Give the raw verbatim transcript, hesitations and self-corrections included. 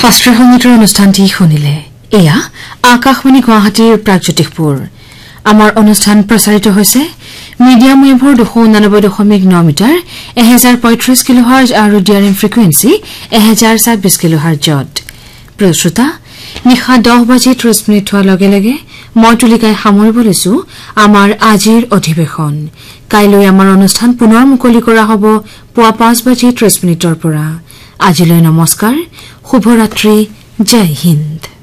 শাস্ত্ৰীয় সংগীতৰ অনুষ্ঠানটি শুনিলে এয়া আকাশবাণী গুৱাহাটীৰ প্ৰাগজ্যোতিষপুৰ আমাৰ অনুষ্ঠান প্ৰচাৰিত হৈছে মিডিয়াম ৱেভৰ দুশ ঊনানব্বৈ দশমিক ন মিটাৰ এক হাজাৰ পঁয়ত্ৰিশ কিলোহাৰ্জ আৰু ডিআৰএম ফ্ৰিকুৱেন্সি এক হাজাৰ ছাব্বিশ কিলোহাৰ্জত প্ৰিয় শ্ৰোতা নিশা দহ বাজি ত্ৰিশ মিনিট হোৱাৰ লগে লগে মই তুলিকাই সামৰিব লৈছো আমাৰ আজিৰ অধিৱেশন কাইলৈ আমাৰ অনুষ্ঠান পুনৰ মুকলি কৰা হ'ব পুৱা পাঁচ বাজি ত্ৰিশ মিনিটৰ পৰা আজিলৈ নমস্কাৰ শুভৰাত্ৰি জয় হিন্দ।